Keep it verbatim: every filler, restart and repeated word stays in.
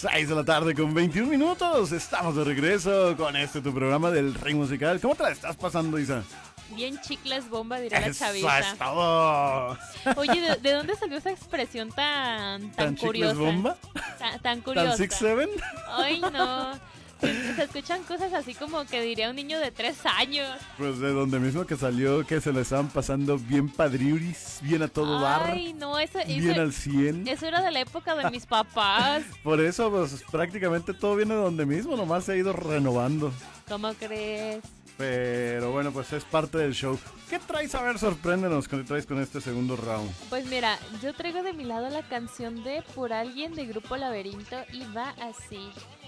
seis de la tarde con veintiún minutos. Estamos de regreso con este tu programa del Rey Musical. ¿Cómo te la estás pasando, Isa? Bien chicles bomba, diría la Eso chaviza. es todo. Oye, ¿de, de dónde salió esa expresión tan, tan, ¿Tan curiosa? chicles bomba? Ta- tan curiosa. ¿Tan six seven? Ay, no. Se, se escuchan cosas así como que diría un niño de tres años. Pues de donde mismo que salió, que se le estaban pasando bien padriuris, bien a todo dar, Ay, no, eso, bien eso, al cien. eso era de la época de mis papás. Por eso, pues prácticamente todo viene de donde mismo, nomás se ha ido renovando. ¿Cómo crees? Pero bueno, pues es parte del show. ¿Qué traes? A ver, sorpréndenos, ¿qué traes con este segundo round? Pues mira, yo traigo de mi lado la canción de Por Alguien de Grupo Laberinto y va así.